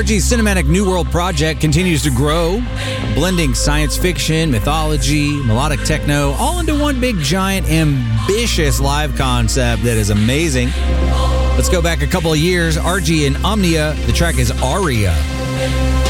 RG's Cinematic New World project continues to grow, blending science fiction, mythology, melodic techno, all into one big, giant, ambitious live concept that is amazing. Let's go back a couple of years. RG and Omnia, the track is Aria.